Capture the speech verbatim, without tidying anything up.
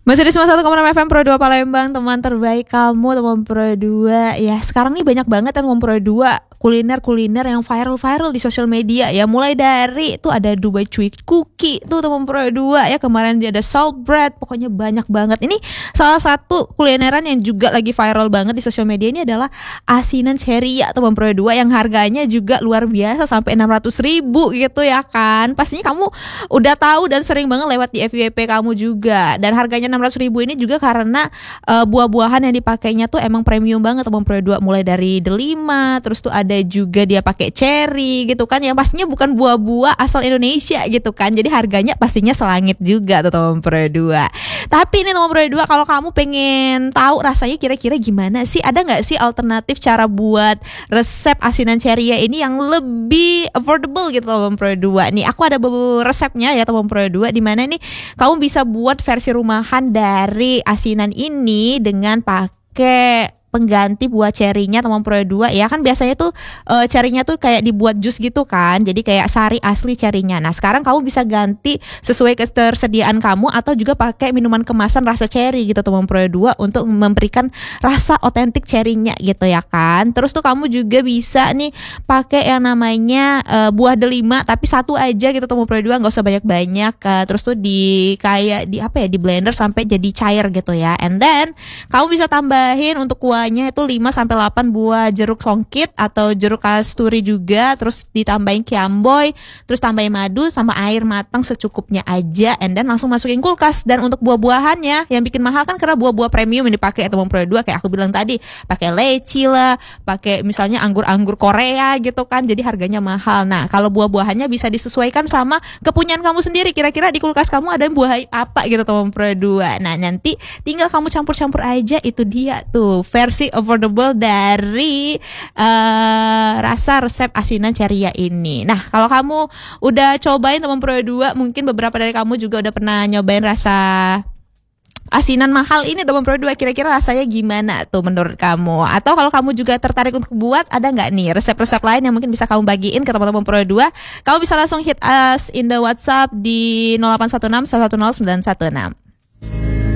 Masih di sembilan puluh satu koma enam F M Pro dua Palembang, teman terbaik kamu, teman Pro dua. Ya, sekarang nih banyak banget ya teman Pro dua kuliner-kuliner yang viral-viral di sosial media ya. Mulai dari tuh ada Dubai Chewy Cookie tuh teman Pro dua ya, kemarin dia ada salt bread, pokoknya banyak banget. Ini salah satu kulineran yang juga lagi viral banget di sosial media ini adalah asinan ceria teman Pro dua yang harganya juga luar biasa sampai enam ratus ribu gitu ya kan. Pastinya kamu udah tahu dan sering banget lewat di F Y P kamu juga. Dan harganya enam ratus ribu ini juga karena uh, buah-buahan yang dipakainya tuh emang premium banget teman Pro dua, mulai dari delima, terus tuh ada juga dia pakai cherry gitu kan, yang pastinya bukan buah-buah asal Indonesia gitu kan. Jadi harganya pastinya selangit juga tuh teman Pro dua. Tapi ini teman Pro dua, kalau kamu pengen tahu rasanya kira-kira gimana sih, ada nggak sih alternatif cara buat resep asinan ceria ini yang lebih affordable gitu teman Pro dua. Nih aku ada beberapa resepnya ya teman Pro dua, di mana nih kamu bisa buat versi rumahan dari asinan ini dengan pakai pengganti buah cerinya teman Pro dua ya kan. Biasanya tuh e, cerinya tuh kayak dibuat jus gitu kan, jadi kayak sari asli cerinya. Nah sekarang kamu bisa ganti sesuai ketersediaan kamu, atau juga pakai minuman kemasan rasa ceri gitu teman Pro dua untuk memberikan rasa otentik cerinya gitu ya kan. Terus tuh kamu juga bisa nih pakai yang namanya e, buah delima, tapi satu aja gitu teman Pro dua, nggak usah banyak-banyak. E, terus tuh di kayak di apa ya, di blender sampai jadi cair gitu ya. And then kamu bisa tambahin untuk kuah itu lima sampai delapan buah jeruk songkit atau jeruk kasturi juga, terus ditambahin kiamboy, terus tambahin madu sama air matang secukupnya aja, and then langsung masukin kulkas. Dan untuk buah-buahannya yang bikin mahal kan karena buah-buah premium yang dipakai teman Pro dua, kayak aku bilang tadi, pakai leci lah, pakai misalnya anggur-anggur Korea gitu kan, jadi harganya mahal. Nah kalau buah-buahannya bisa disesuaikan sama kepunyaan kamu sendiri, kira-kira di kulkas kamu ada buah apa gitu teman Pro dua. Nah nanti tinggal kamu campur-campur aja, itu dia tuh versi affordable dari uh, rasa resep asinan ceria ini. Nah kalau kamu udah cobain teman Pro dua, mungkin beberapa dari kamu juga udah pernah nyobain rasa asinan mahal ini teman Pro dua, kira-kira rasanya gimana tuh menurut kamu? Atau kalau kamu juga tertarik untuk buat, ada nggak nih resep-resep lain yang mungkin bisa kamu bagiin ke teman-teman Pro dua? Kamu bisa langsung hit us in the WhatsApp di nol delapan satu enam satu satu nol sembilan satu enam.